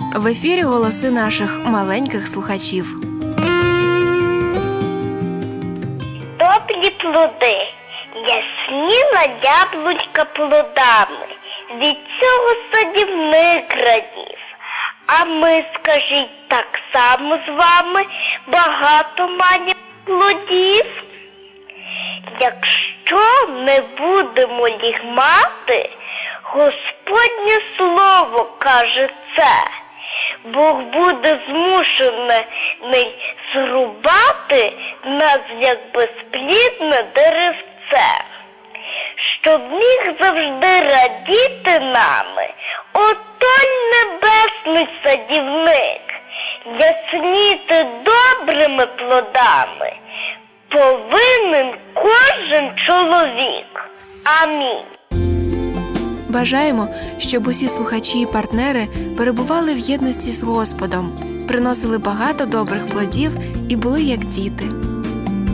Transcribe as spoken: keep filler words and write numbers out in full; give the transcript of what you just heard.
В ефірі голоси наших маленьких слухачів. Добрі плоди, ясніла яблунька плодами, від цього садівник радів. А ми, скажіть, так само з вами багато маємо плодів? Якщо не будемо їх мати, Господнє слово каже це, Бог буде змушений зрубати нас, як безплідне деревце. Щоб міг завжди радіти нами отой небесний садівник, ясніти добрими плодами повинен кожен чоловік. Амінь. Бажаємо, щоб усі слухачі і партнери перебували в єдності з Господом, приносили багато добрих плодів і були як діти.